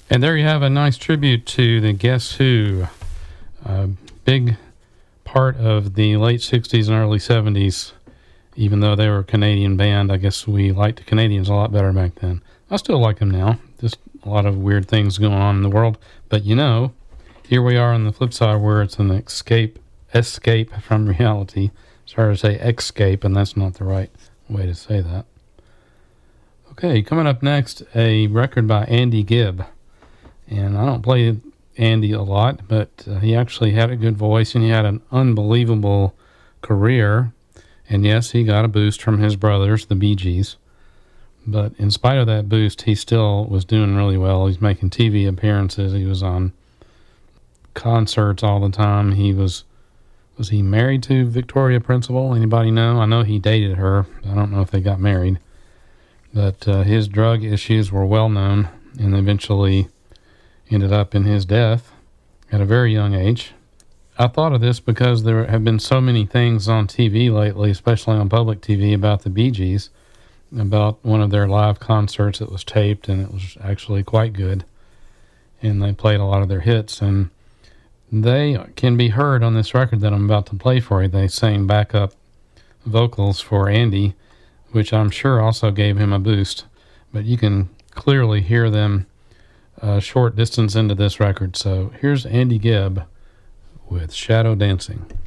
And there you have a nice tribute to the Guess Who, a big part of the late 60s and early 70s. Even though they were a Canadian band, I guess we liked the Canadians a lot better back then. I still like them now. Just a lot of weird things going on in the world. But you know, here we are on the flip side where it's an escape from reality. Sorry to say escape, and that's not the right way to say that. Okay, coming up next, a record by Andy Gibb. And I don't play Andy a lot, but he actually had a good voice and he had an unbelievable career. And yes, he got a boost from his brothers, the Bee Gees. But in spite of that boost, he still was doing really well. He's making TV appearances. He was on concerts all the time. Was he married to Victoria Principal? Anybody know? I know he dated her. I don't know if they got married. But his drug issues were well known and eventually ended up in his death at a very young age. I thought of this because there have been so many things on TV lately, especially on public TV, about the Bee Gees, about one of their live concerts that was taped, and it was actually quite good. And they played a lot of their hits, and they can be heard on this record that I'm about to play for you. They sang backup vocals for Andy, which I'm sure also gave him a boost. But you can clearly hear them a short distance into this record. So here's Andy Gibb with Shadow Dancing.